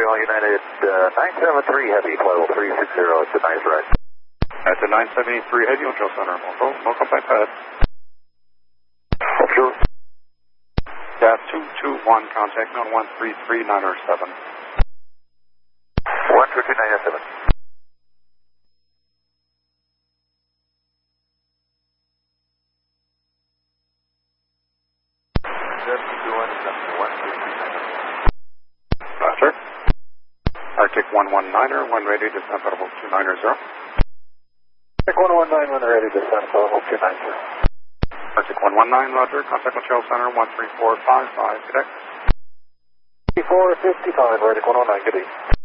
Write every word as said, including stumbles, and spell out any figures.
Montreal United uh, nine seven three Heavy, level three six zero, it's a nice ride. That's a nine seventy-three Heavy, Montreal Center, Montreal, welcome back pad. Sure. Gas two two one, contact on one three three nine oh seven. one three three nine oh seven. Roger. Arctic one one niner, one ready, descent level two nine zero. Arctic one one nine, when ready, descent level two nine zero. Arctic one one nine, Roger, contact Montreal Center, one three four five five, connect. four fifty-five, Arctic one one nine, good evening.